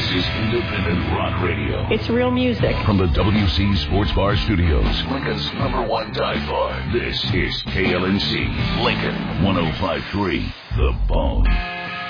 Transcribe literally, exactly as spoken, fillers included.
This is independent rock radio. It's real music. From the W C Sports Bar Studios, Lincoln's number one dive bar. This is K L N C, Lincoln, one oh five point three, The Bone.